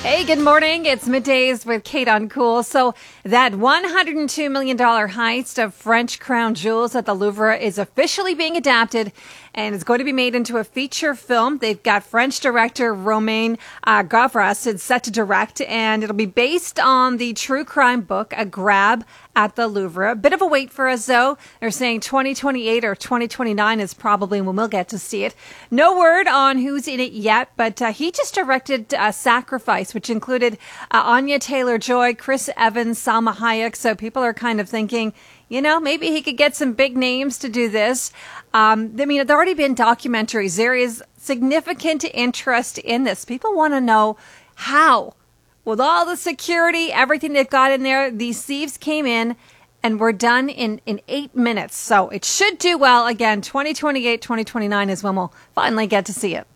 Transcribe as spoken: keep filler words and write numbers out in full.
Hey, good morning. It's Middays with Kate on Cool. So that one hundred two million dollars heist of French crown jewels at the Louvre is officially being adapted and it's going to be made into a feature film. They've got French director Romain uh, Gavras is set to direct, and it'll be based on the true crime book, A Grab at the Louvre. A bit of a wait for us, though. They're saying twenty twenty-eight or twenty twenty-nine is probably when we'll get to see it. No word on who's in it yet, but uh, he just directed uh, Sacrifice, which included uh, Anya Taylor-Joy, Chris Evans, Salma Hayek. So people are kind of thinking, you know, maybe he could get some big names to do this. Um, I mean, there already been documentaries. There is significant interest in this. People want to know how. With all the security, everything they've got in there, these thieves came in and were done in, in eight minutes. So it should do well. Again, twenty twenty-eight, twenty twenty-nine is when we'll finally get to see it.